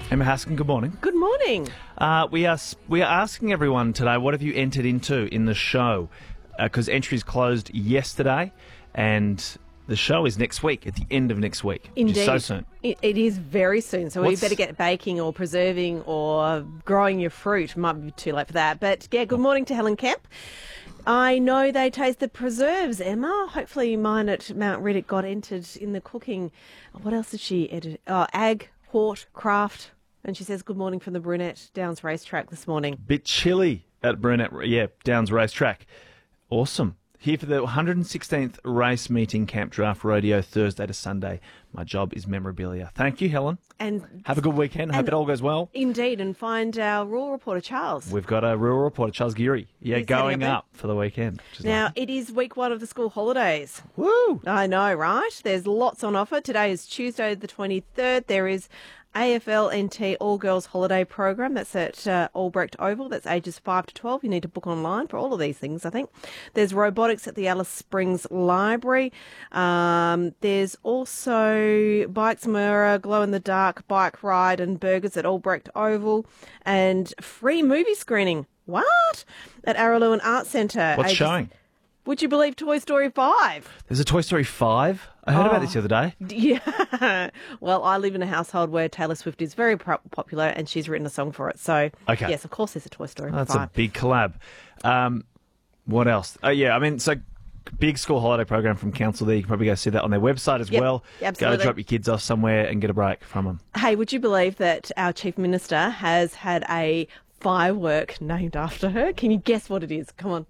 Emma Haskin, good morning. Good morning. We are asking everyone today, what have you entered into in the show? Because entries closed yesterday, and the show is next week, at the end of next week. Indeed. Which is so soon. It is very soon, so we better get baking or preserving or growing your fruit. Might be too late for that. But yeah, good morning to Helen Kemp. I know they taste the preserves, Emma. Hopefully mine at Mount Riddick got entered in the cooking. What else did she edit? Oh, ag, hort, craft. And she says, good morning from the Brunette Downs racetrack this morning. Bit chilly at Brunette, Downs racetrack. Awesome. Here for the 116th race meeting, Camp Draft Rodeo, Thursday to Sunday. My job is memorabilia. Thank you, Helen. And have a good weekend. Hope it all goes well. Indeed, and find our rural reporter, Charles. We've got a rural reporter, Charles Geary. Yeah, going up for the weekend. Now, it is week one of the school holidays. Woo! I know, right? There's lots on offer. Today is Tuesday the 23rd. There is AFL-NT All-Girls Holiday Program. That's at Albrecht Oval. That's ages 5 to 12. You need to book online for all of these things, I think. There's robotics at the Alice Springs Library. There's also Bikes Mura, glow-in-the-dark bike ride and burgers at Albrecht Oval. And free movie screening. What? At Araluen Arts Centre. What's showing? Would you believe Toy Story 5? There's a Toy Story 5? I heard about this the other day. Yeah. Well, I live in a household where Taylor Swift is very popular and she's written a song for it. So, yes, of course there's a Toy Story 5. That's a big collab. What else? So big school holiday program from council there. You can probably go see that on their website as well. Absolutely. Go drop your kids off somewhere and get a break from them. Hey, would you believe that our Chief Minister has had a firework named after her? Can you guess what it is? Come on.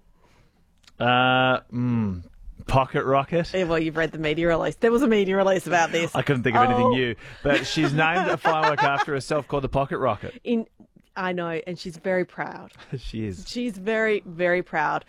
Pocket rocket. Yeah, well, you've read the media release. There was a media release about this. I couldn't think of anything new. But she's named a firework after herself called the Pocket Rocket. I know, and she's very proud. She is. She's very, very proud.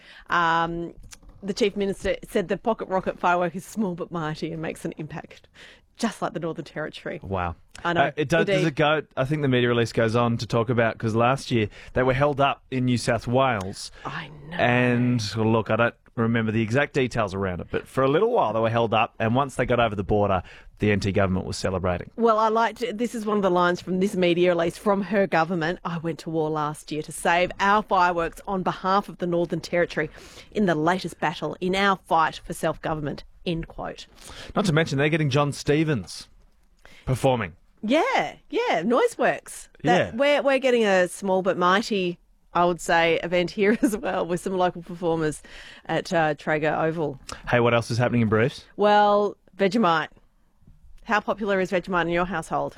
The Chief Minister said the Pocket Rocket firework is small but mighty and makes an impact, just like the Northern Territory. Wow. I know. Does it go? I think the media release goes on to talk about, because last year they were held up in New South Wales. I know. And look, I don't remember the exact details around it, but for a little while they were held up, and once they got over the border, the NT government was celebrating. Well, this is one of the lines from this media release from her government. I went to war last year to save our fireworks on behalf of the Northern Territory in the latest battle in our fight for self-government. End quote. Not to mention they're getting John Stevens performing. Yeah, Noiseworks. We're getting a small but mighty, I would say, event here as well with some local performers at Traeger Oval. Hey, what else is happening in Bruce? Well, Vegemite. How popular is Vegemite in your household?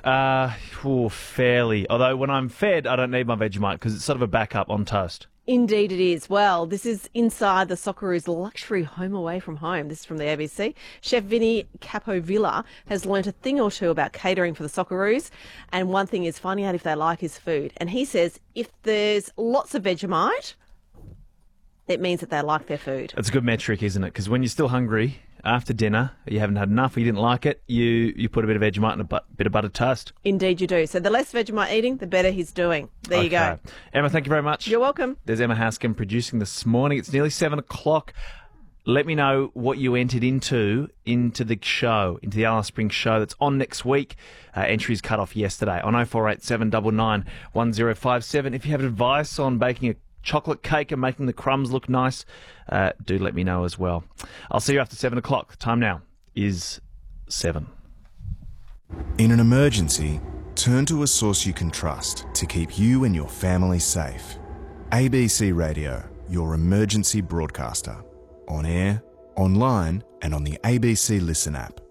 Fairly. Although when I'm fed, I don't need my Vegemite because it's sort of a backup on toast. Indeed it is. Well, this is inside the Socceroos luxury home away from home. This is from the ABC. Chef Vinny Capovilla has learnt a thing or two about catering for the Socceroos, and one thing is finding out if they like his food. And he says if there's lots of Vegemite, it means that they like their food. It's a good metric, isn't it? Because when you're still hungry after dinner, you haven't had enough, or you didn't like it, you put a bit of Vegemite and a bit of buttered toast. Indeed you do. So the less Vegemite eating, the better he's doing. There you go. Emma, thank you very much. You're welcome. There's Emma Haskin producing this morning. It's nearly 7 o'clock. Let me know what you entered into the show, into the Alice Springs show that's on next week. Entries cut off yesterday on 0487 99 1057. If you have advice on baking a chocolate cake and making the crumbs look nice, do let me know as well. I'll see you after 7 o'clock. The time now is 7. In an emergency, turn to a source you can trust to keep you and your family safe. ABC Radio, your emergency broadcaster. On air, online, and on the ABC Listen app.